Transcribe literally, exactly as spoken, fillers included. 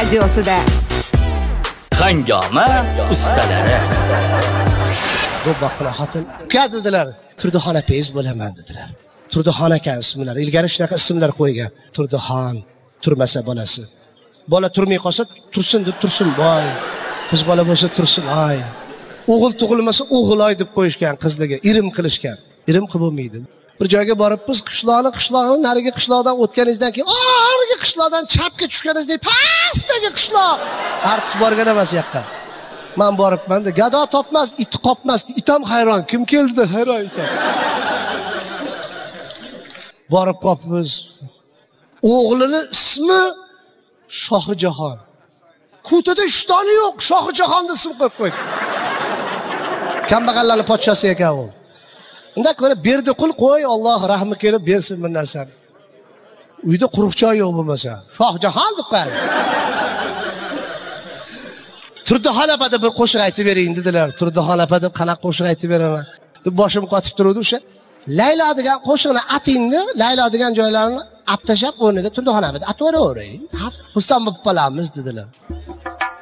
studiosida Hangoma ustalari. Bu baqla xotin uka dedilar. Turduxon apayz bo'laman dedilar. Turduxon aka ismlar. Ilgari shunaqa ismlar qo'ygan. Turduxon, turmasa bolasi. Bola turmay qolsa tursin deb tursin boy. Qiz bola bo'lsa tursin ay. O'g'il tug'ilmasa o'g'iloy deb qo'yishgan qizlarga, irim qilishgan. Irim qilib bo'lmaydi. Bir joyga borib biz qishloqni qishloqni nariga qishloqdan o'tganingizdan keyin, "Nariga qishloqdan chapga tushganingizdek pastdagi qishloq." Artist borgan emas yoqqa. Men boribman de, gado topmas, it qopmas. Itam hayron, kim keldi? Hayron itam. Borib qopmiz. O'g'lining ismi Shohijahon. Kutada ishtoni yo'q, Shohijahonni ism qo'yib qo'ydi. Kambag'allarning podshosi ekan u. Unda ko'ra berdi qul qo'y, Alloh rahmi kelib bersin bir narsani. Uyda quruq joy yo'q bo'lmasa, Shohijahon deb qo'ydi. Turduxon apa deb bir qo'shiq aytib bering dedilar. Turduxon apa deb qanaqa qo'shiq aytib beraman? Deb boshim qotib turdi o'sha. Laylo degan qo'shiqni atingni, Laylo degan joylarni atashab o'rniga Turduxon apa deb atavering. Xursand bo'lib qolamiz dedilar.